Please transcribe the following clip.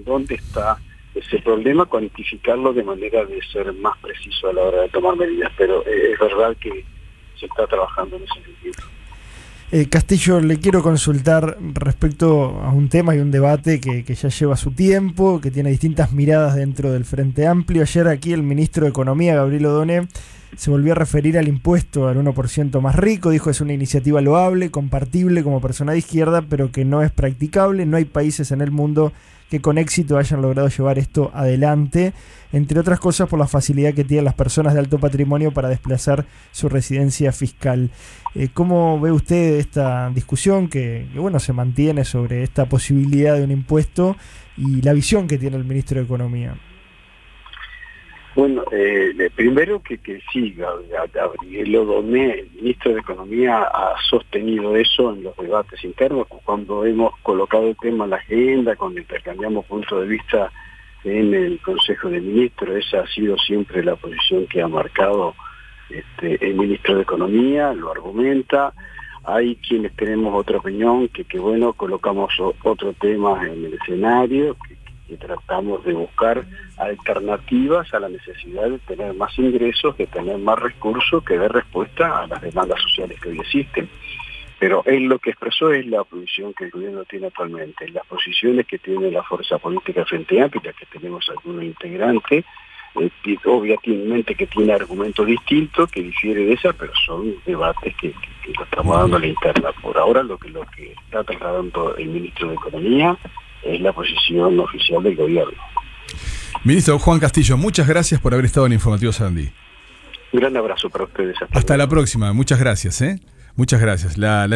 dónde está ese problema, cuantificarlo de manera de ser más preciso a la hora de tomar medidas, pero es verdad que se está trabajando en ese sentido. Castillo, le quiero consultar respecto a un tema y un debate que ya lleva su tiempo, que tiene distintas miradas dentro del Frente Amplio. Ayer aquí el ministro de Economía, Gabriel Odone, se volvió a referir al impuesto al 1% más rico. Dijo que es una iniciativa loable, compartible como persona de izquierda, pero que no es practicable. No hay países en el mundo que con éxito hayan logrado llevar esto adelante, entre otras cosas por la facilidad que tienen las personas de alto patrimonio para desplazar su residencia fiscal. ¿Cómo ve usted esta discusión que bueno, se mantiene sobre esta posibilidad de un impuesto y la visión que tiene el ministro de Economía? Bueno, primero que sí, Gabriel Odone, el ministro de Economía, ha sostenido eso en los debates internos, cuando hemos colocado el tema en la agenda, cuando intercambiamos puntos de vista en el Consejo de Ministros. Esa ha sido siempre la posición que ha marcado el ministro de Economía, lo argumenta. Hay quienes tenemos otra opinión, que bueno, colocamos otro tema en el escenario, que tratamos de buscar alternativas a la necesidad de tener más ingresos, de tener más recursos que dé respuesta a las demandas sociales que hoy existen. Pero él lo que expresó es la posición que el gobierno tiene actualmente, las posiciones que tiene la fuerza política Frente Amplio, que tenemos algunos integrantes, obviamente que tiene argumentos distintos, que difiere de esa, pero son debates que lo estamos dando a la interna. Por ahora lo que está trasladando el ministro de Economía es la posición oficial del gobierno. Ministro Juan Castillo, muchas gracias por haber estado en Informativo Sarandí. Un gran abrazo para ustedes. Hasta la próxima, muchas gracias. Muchas gracias.